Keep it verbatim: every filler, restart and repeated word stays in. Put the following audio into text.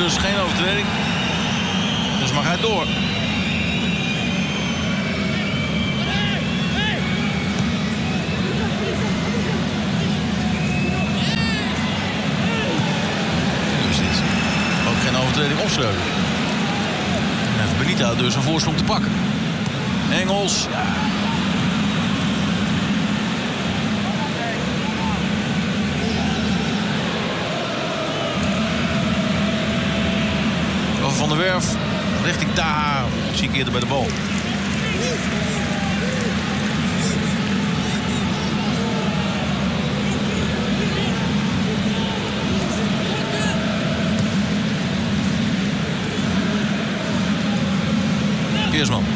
dus geen overtreding. Dus mag hij door. Nu is dit ook geen overtreding op Schreuder. En heeft Benita dus een voorsprong te pakken. Engels, ja. Van der Werf, richting Taha. Zie ik eerder bij de bal. Keersman.